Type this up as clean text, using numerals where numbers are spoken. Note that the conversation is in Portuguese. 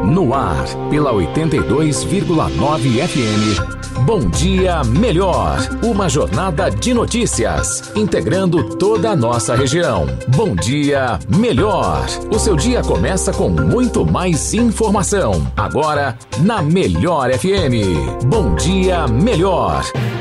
No ar, pela 82,9 FM. Bom Dia Melhor. Uma jornada de notícias, integrando toda a nossa região. Bom Dia Melhor. O seu dia começa com muito mais informação. Agora, na Melhor FM. Bom Dia Melhor.